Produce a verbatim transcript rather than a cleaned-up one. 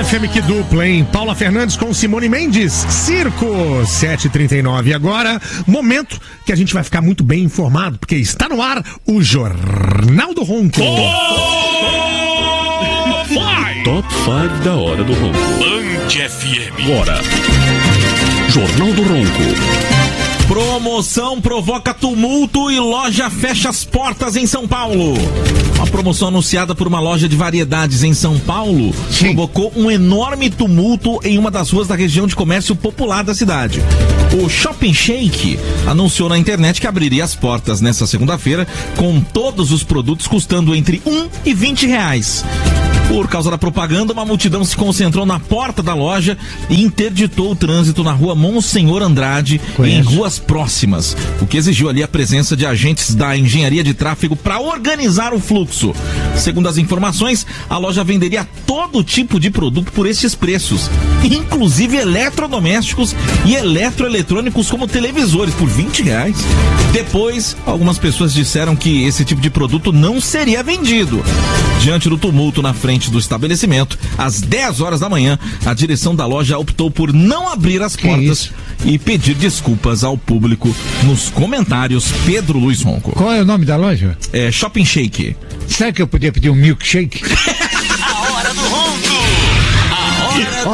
F M, que dupla, hein? Paula Fernandes com Simone Mendes, Circo, sete e trinta e nove. E agora, momento que a gente vai ficar muito bem informado, porque está no ar o Jornal do Ronco. Top cinco da Hora do Ronco. Band F M. Agora, Jornal do Ronco. Promoção provoca tumulto e loja fecha as portas em São Paulo. Uma promoção anunciada por uma loja de variedades em São Paulo Sim. provocou um enorme tumulto em uma das ruas da região de comércio popular da cidade. O Shopping Shake anunciou na internet que abriria as portas nesta segunda-feira com todos os produtos custando entre um e vinte reais. Por causa da propaganda, uma multidão se concentrou na porta da loja e interditou o trânsito na rua Monsenhor Andrade e em ruas próximas, o que exigiu ali a presença de agentes da engenharia de tráfego para organizar o fluxo. Segundo as informações, a loja venderia todo tipo de produto por estes preços, inclusive eletrodomésticos e eletroeletrônicos como televisores por vinte reais. Depois, algumas pessoas disseram que esse tipo de produto não seria vendido. Diante do tumulto na frente do estabelecimento, às dez horas da manhã, a direção da loja optou por não abrir as que portas isso? e pedir desculpas ao público nos comentários. Pedro Luiz Ronco. Qual é o nome da loja? É Shopping Shake. Será que eu podia pedir um milkshake?